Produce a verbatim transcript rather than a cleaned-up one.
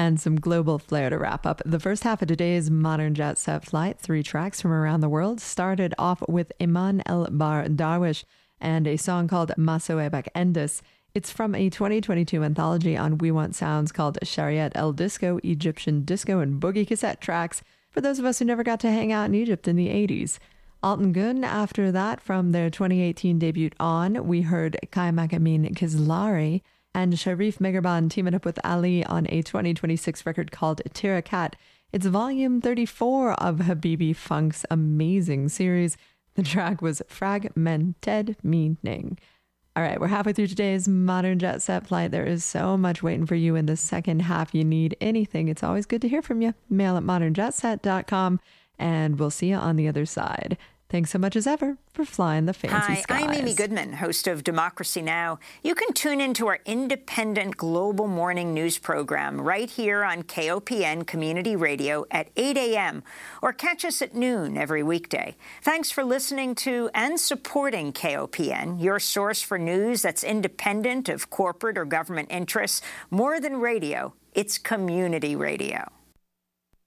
and some global flair to wrap up the first half of today's Modern Jet Set Flight. Three tracks from around the world. Started off with Iman El Bar Darwish and a song called Masoebak Endis. It's from a twenty twenty-two anthology on We Want Sounds called Shariat El Disco, Egyptian Disco and Boogie Cassette Tracks for those of us who never got to hang out in Egypt in the eighties. Altan Gun, after that, from their twenty eighteen debut On, we heard Kaimak Amin Kizlari and Sharif Megarban teaming up with Ali on a twenty twenty-six record called Tirakat. It's volume thirty-four of Habibi Funk's amazing series. The track was Fragmented Meaning. All right, we're halfway through today's Modern Jet Set Flight. There is so much waiting for you in the second half. You need anything, it's always good to hear from you. Mail at modern jet set dot com, and we'll see you on the other side. Thanks so much as ever for flying the fancy Hi, skies. I'm Amy Goodman, host of Democracy Now! You can tune into our independent global morning news program right here on K O P N Community Radio at eight a.m. or catch us at noon every weekday. Thanks for listening to and supporting K O P N, your source for news that's independent of corporate or government interests. More than radio, it's community radio.